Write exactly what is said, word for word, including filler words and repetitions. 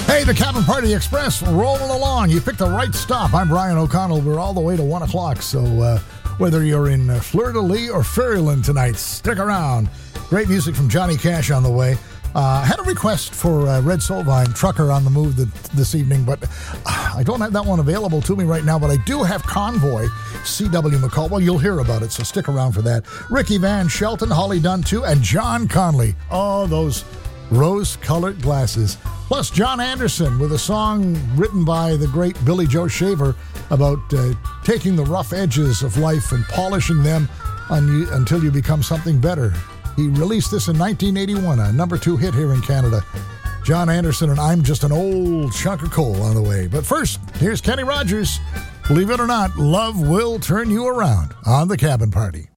Hey, the Cabin Party Express rolling along. You picked the right stop. I'm Brian O'Connell. We're all the way to one o'clock. So uh, whether you're in uh, Fleur-de-Lis or Fairyland tonight, stick around. Great music from Johnny Cash on the way. Uh, I had a request for uh, Red Solvine, Trucker on the Move the, this evening, but uh, I don't have that one available to me right now, but I do have Convoy, C W McCall. Well, you'll hear about it, so stick around for that. Ricky Van Shelton, Holly Dunn, too, and John Conley. Oh, those rose-colored glasses. Plus, John Anderson with a song written by the great Billy Joe Shaver about uh, taking the rough edges of life and polishing them on you, until you become something better. He released this in nineteen eighty-one, a number two hit here in Canada. John Anderson and I'm Just an Old Chunk of Coal on the way. But first, here's Kenny Rogers. Believe it or not, love will turn you around on the Cabin Party.